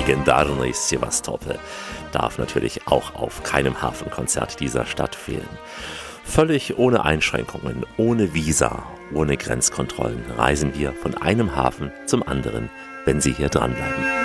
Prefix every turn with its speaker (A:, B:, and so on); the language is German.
A: Legendarny Sewastopol darf natürlich auch auf keinem Hafenkonzert dieser Stadt fehlen. Völlig ohne Einschränkungen, ohne Visa, ohne Grenzkontrollen reisen wir von einem Hafen zum anderen, wenn Sie hier dranbleiben.